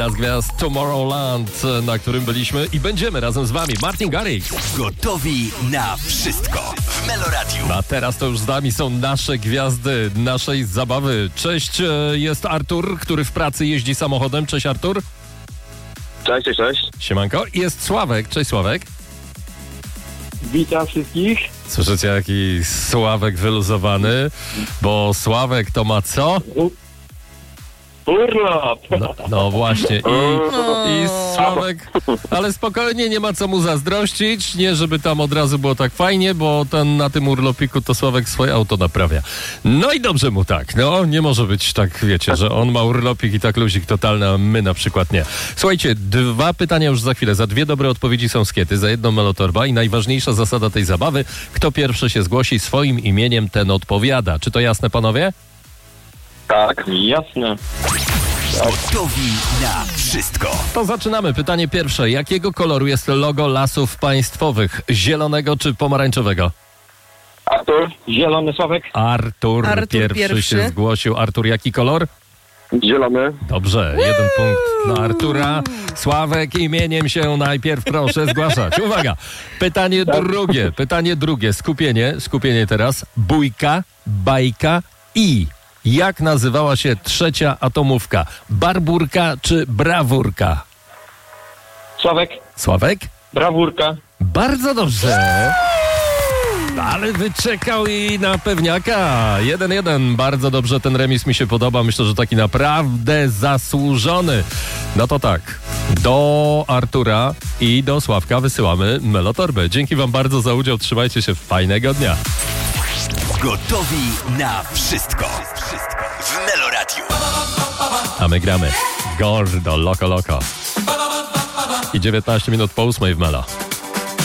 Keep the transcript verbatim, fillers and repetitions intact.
Z gwiazd Tomorrowland, na którym byliśmy i będziemy razem z wami. Martin Garrix. Gotowi na wszystko w Meloradiu. A teraz to już z nami są nasze gwiazdy naszej zabawy. Cześć, jest Artur, który w pracy jeździ samochodem. Cześć, Artur. Cześć, cześć, cześć. Siemanko. Jest Sławek. Cześć, Sławek. Witam wszystkich. Słyszycie, jaki Sławek wyluzowany, bo Sławek to ma co? Urlop. No, no właśnie. I, I Sławek, ale spokojnie, nie ma co mu zazdrościć. Nie, żeby tam od razu było tak fajnie, bo ten na tym urlopiku to Sławek swoje auto naprawia. No i dobrze mu tak. No, nie może być tak, wiecie, że on ma urlopik i tak luzik totalny, a my na przykład nie. Słuchajcie, dwa pytania już za chwilę. Za dwie dobre odpowiedzi są skiety, za jedną melotorba i najważniejsza zasada tej zabawy. Kto pierwszy się zgłosi swoim imieniem, ten odpowiada. Czy to jasne, panowie? Tak, jasne. Gotowi na wszystko. To zaczynamy. Pytanie pierwsze. Jakiego koloru jest logo Lasów Państwowych? Zielonego czy pomarańczowego? Artur, zielony Sławek. Artur, Artur pierwszy, pierwszy. się zgłosił. Artur, jaki kolor? Zielony. Dobrze, jeden punkt dla Artura. Sławek, imieniem się najpierw proszę zgłaszać. Uwaga, pytanie drugie, pytanie drugie. Skupienie, skupienie teraz. Bójka, bajka i... Jak nazywała się trzecia atomówka? Barburka czy brawurka? Sławek. Sławek? Brawurka. Bardzo dobrze. Ale wyczekał i na pewniaka. Jeden jeden. Bardzo dobrze, ten remis mi się podoba. Myślę, że taki naprawdę zasłużony. No to tak. Do Artura i do Sławka wysyłamy melotorbę. Dzięki wam bardzo za udział. Trzymajcie się. Fajnego dnia. Gotowi na wszystko w Meloradiu. A my gramy Gordo, Loco Loco. I dziewiętnaście minut po ósmej w Melo.